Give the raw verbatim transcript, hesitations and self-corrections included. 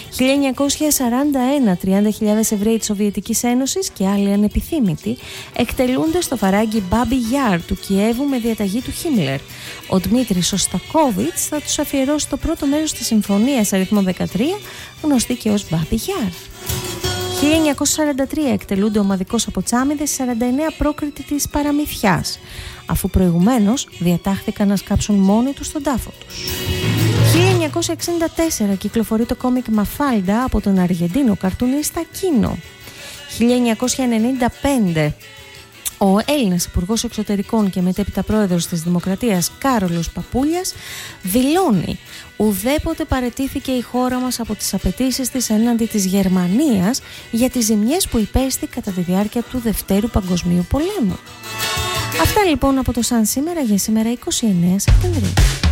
χίλια εννιακόσια σαράντα ένα, τριάντα χιλιάδες Εβραίοι της Σοβιετικής Ένωσης και άλλοι ανεπιθύμητοι εκτελούνται στο φαράγγι Μπάμπι Γιάρ του Κιέβου με διαταγή του Χίμλερ. Ο Δημήτρης Σωστακόβιτς θα τους αφιερώσει το πρώτο μέρος της συμφωνίας αριθμό δεκατρία, γνωστή και ως Μπάμπι Γιάρ. χίλια εννιακόσια σαράντα τρία εκτελούνται ομαδικώς από Τσάμιδες σαράντα εννέα πρόκριτοι της παραμυθιάς, αφού προηγουμένως διατάχθηκαν να σκάψουν μόνοι τους τον τάφο τους. χίλια εννιακόσια εξήντα τέσσερα κυκλοφορεί το κόμικ Μαφάλντα από τον Αργεντίνο καρτουνίστα Κίνο. χίλια εννιακόσια ενενήντα πέντε ο Έλληνας Υπουργός Εξωτερικών και μετέπειτα πρόεδρος της Δημοκρατίας Κάρολος Παπούλιας δηλώνει: ουδέποτε παραιτήθηκε η χώρα μας από τις απαιτήσεις της έναντι της Γερμανίας για τις ζημιές που υπέστη κατά τη διάρκεια του Δευτέρου Παγκοσμίου Πολέμου. Αυτά λοιπόν από το Σαν σήμερα για σήμερα είκοσι εννέα Σεπτεμβρίου.